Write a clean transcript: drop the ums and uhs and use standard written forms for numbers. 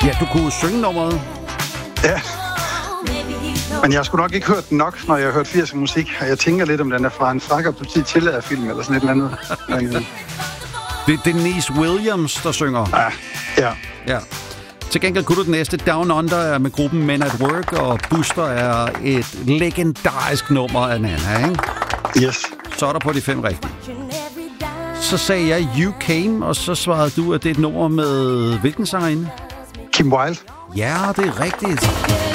Ja, du kunne synge nummeret. Ja. Men jeg skulle nok ikke hørt den nok, når jeg har hørt 80'er musik. Jeg tænker lidt, om den er fra en Frakker politi tillader film eller sådan et eller andet. Men, Det er Denise Williams, der synger. Ja. Til gengæld kunne du den næste. Down Under er med gruppen Men at Work, og Buster er et legendarisk nummer af Nana, ikke? Yes. Så er der på de 5 rigtige. Så sagde jeg You Came, og så svarede du, at det er et nummer med hvilken sangerinde? Kim Wilde. Ja, det er rigtigt.